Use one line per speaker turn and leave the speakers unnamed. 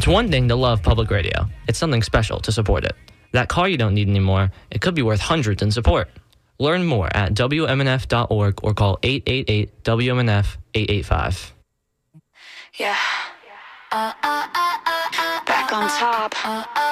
It's one thing to love public radio. It's something special to support it. That car you don't need anymore, it could be worth hundreds in support. Learn more at WMNF.org or call 888-WMNF-885.
Yeah. Back on top.